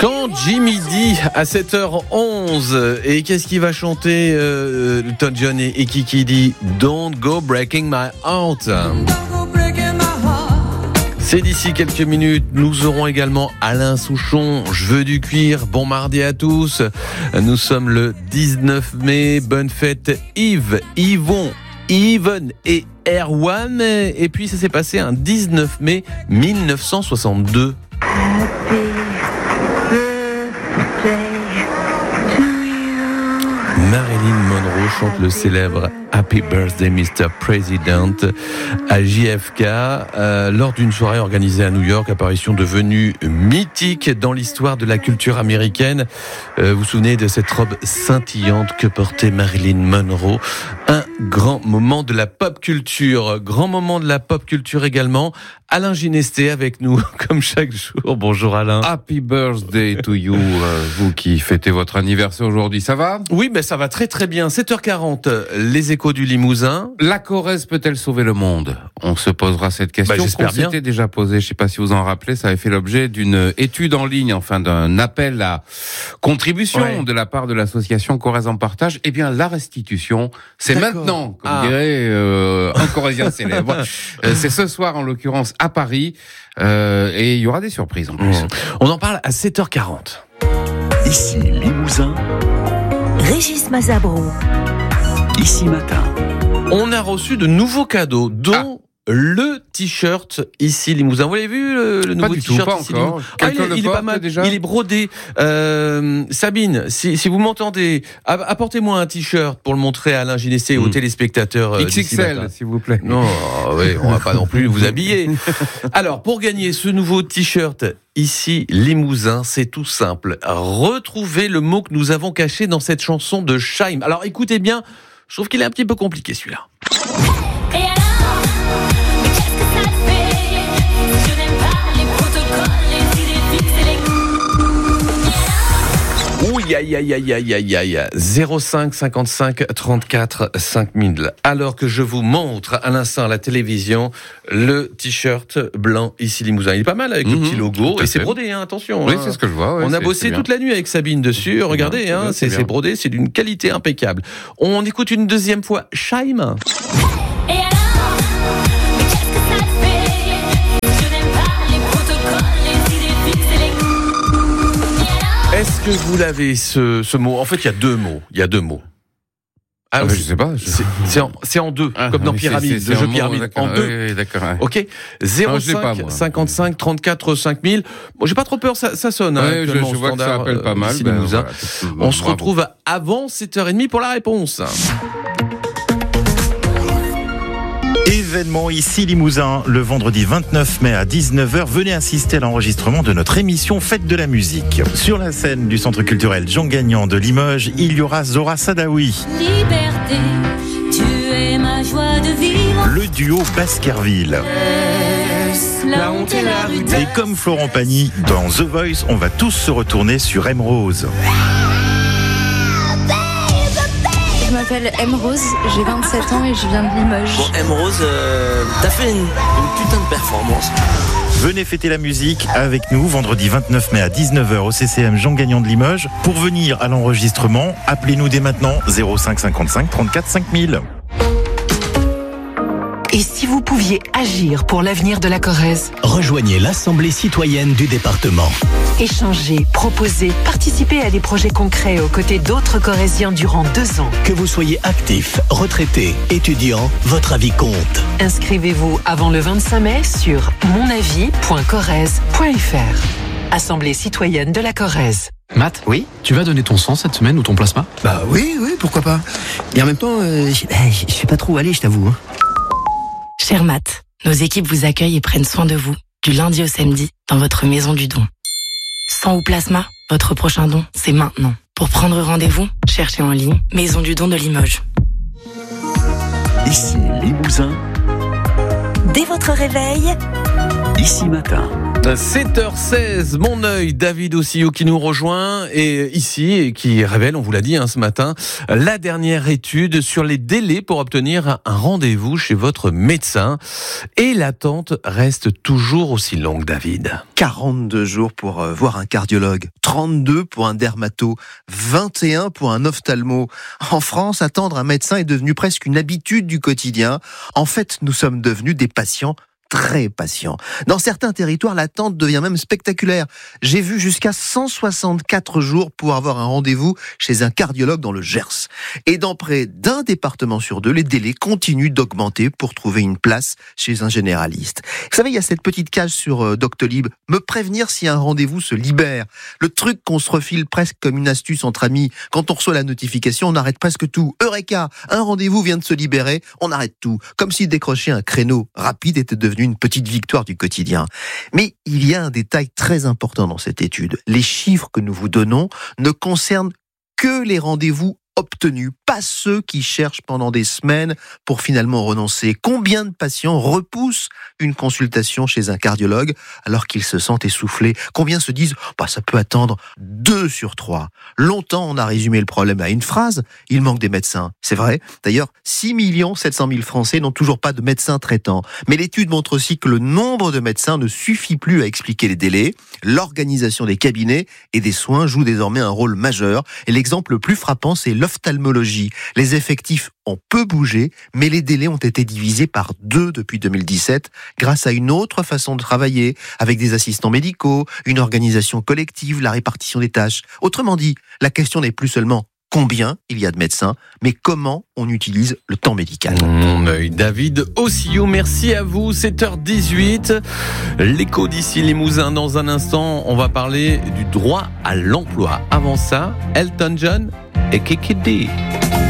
Quand Jimmy dit à 7h11, et qu'est-ce qu'il va chanter Elton John et Kiki dit Don't go breaking my heart. C'est d'ici quelques minutes. Nous aurons également Alain Souchon, Je veux du cuir. Bon mardi à tous. Nous sommes le 19 mai. Bonne fête Yves, Yvon, Yvonne et Erwan. Et puis ça s'est passé un 19 mai 1962. Marilyn Monroe chante le célèbre Happy Birthday Mr. President à JFK lors d'une soirée organisée à New York, apparition devenue mythique dans l'histoire de la culture américaine. Vous vous souvenez de cette robe scintillante que portait Marilyn Monroe? Un grand moment de la pop culture. Grand moment de la pop culture également. Alain Ginesté avec nous, comme chaque jour. Bonjour Alain. Happy birthday to you, vous qui fêtez votre anniversaire aujourd'hui. Ça va ? Oui, mais ça va très très bien. 7h40, les échos du Limousin. La Corrèze peut-elle sauver le monde ? On se posera cette question j'espère qu'on s'était déjà posée. Je ne sais pas si vous en rappelez, ça avait fait l'objet d'une étude en ligne, enfin d'un appel à contribution de la part de l'association Corrèze en partage. Eh bien, la restitution, c'est maintenant, comme dirait un Corrézien célèbre. C'est ce soir, en l'occurrence, à Paris, et il y aura des surprises en plus. On en parle à 7h40. Ici Limousin, Régis Mazabro. Ici Matin. On a reçu de nouveaux cadeaux, dont le t-shirt Ici Limousin. Vous l'avez vu, le nouveau t-shirt pas Ici encore. Il est pas mal déjà. Il est brodé. Sabine, si vous m'entendez, apportez-moi un t-shirt pour le montrer à Alain Ginesté et aux téléspectateurs. XXL, s'il vous plaît. Non, on va pas non plus vous habiller. Alors, pour gagner ce nouveau t-shirt Ici Limousin, c'est tout simple. Retrouvez le mot que nous avons caché dans cette chanson de Scheim. Alors, écoutez bien, je trouve qu'il est un petit peu compliqué celui-là. Aïe. 05 55 34 5000. Alors que je vous montre à l'instant à la télévision le t-shirt blanc Ici Limousin. Il est pas mal avec le petit logo et c'est brodé, attention. Oui, c'est ce que je vois. On a bossé toute la nuit avec Sabine dessus. Regardez, c'est brodé, c'est d'une qualité impeccable. On écoute une deuxième fois Scheim. Est-ce que vous l'avez ce mot ? En fait, il y a deux mots. Ah, je sais pas. C'est en deux, comme dans Pyramide, le jeu Pyramide. En deux. Oui, d'accord. Ok. 05 55 34 5000. Bon, j'ai pas trop peur, ça sonne. Je vois que ça appelle pas mal. On se retrouve avant 7h30 pour la réponse. Événement Ici Limousin, le vendredi 29 mai à 19h. Venez assister à l'enregistrement de notre émission Fête de la musique. Sur la scène du Centre culturel Jean Gagnon de Limoges, il y aura Zora Sadawi. Liberté, tu es ma joie de vivre. Le duo Baskerville. La honte et la rudesse. Et comme Florent Pagny, dans The Voice, on va tous se retourner sur M Rose. Je m'appelle M Rose, j'ai 27 ans et je viens de Limoges. Bon, M Rose, t'as fait une putain de performance. Venez fêter la musique avec nous vendredi 29 mai à 19h au CCM Jean Gagnon de Limoges. Pour venir à l'enregistrement, appelez-nous dès maintenant 05 55 34 5000. Et si vous pouviez agir pour l'avenir de la Corrèze ? Rejoignez l'Assemblée citoyenne du département. Échangez, proposez, participez à des projets concrets aux côtés d'autres Corréziens durant 2 ans. Que vous soyez actif, retraité, étudiant, votre avis compte. Inscrivez-vous avant le 25 mai sur monavis.corrèze.fr. Assemblée citoyenne de la Corrèze. Matt, oui, tu vas donner ton sang cette semaine ou ton plasma ? Bah oui, pourquoi pas. Et en même temps, je sais pas trop où aller, je t'avoue. Cher Matt, nos équipes vous accueillent et prennent soin de vous, du lundi au samedi, dans votre maison du don. Sang ou plasma, votre prochain don, c'est maintenant. Pour prendre rendez-vous, cherchez en ligne Maison du don de Limoges. Ici Limousin. Dès votre réveil, Ici Matin. 7h16, mon œil, David Ossillot qui nous rejoint et ici et qui révèle, on vous l'a dit ce matin, la dernière étude sur les délais pour obtenir un rendez-vous chez votre médecin. Et l'attente reste toujours aussi longue, David. 42 jours pour voir un cardiologue, 32 pour un dermato, 21 pour un ophtalmo. En France, attendre un médecin est devenu presque une habitude du quotidien. En fait, nous sommes devenus des patients très patient. Dans certains territoires, l'attente devient même spectaculaire. J'ai vu jusqu'à 164 jours pour avoir un rendez-vous chez un cardiologue dans le Gers. Et dans près d'un département sur deux, les délais continuent d'augmenter pour trouver une place chez un généraliste. Vous savez, il y a cette petite case sur Doctolib, me prévenir si un rendez-vous se libère. Le truc qu'on se refile presque comme une astuce entre amis. Quand on reçoit la notification, on arrête presque tout. Eureka, un rendez-vous vient de se libérer, on arrête tout. Comme si décrocher un créneau rapide était devenu une petite victoire du quotidien. Mais il y a un détail très important dans cette étude. Les chiffres que nous vous donnons ne concernent que les rendez-vous obtenus, pas ceux qui cherchent pendant des semaines pour finalement renoncer. Combien de patients repoussent une consultation chez un cardiologue alors qu'ils se sentent essoufflés? Combien se disent ça peut attendre 2 sur 3? Longtemps, on a résumé le problème à une phrase, il manque des médecins. C'est vrai. D'ailleurs, 6 700 000 Français n'ont toujours pas de médecin traitant. Mais l'étude montre aussi que le nombre de médecins ne suffit plus à expliquer les délais. L'organisation des cabinets et des soins joue désormais un rôle majeur. Et l'exemple le plus frappant, c'est l'ophtalmologie. Les effectifs ont peu bougé, mais les délais ont été divisés par 2 depuis 2017 grâce à une autre façon de travailler, avec des assistants médicaux, une organisation collective, la répartition des tâches. Autrement dit, la question n'est plus seulement combien il y a de médecins, mais comment on utilise le temps médical. Mon œil, David Ossillot, merci à vous. 7h18, l'écho d'ici Limousin. Dans un instant, on va parler du droit à l'emploi. Avant ça, Elton John et Kiki D.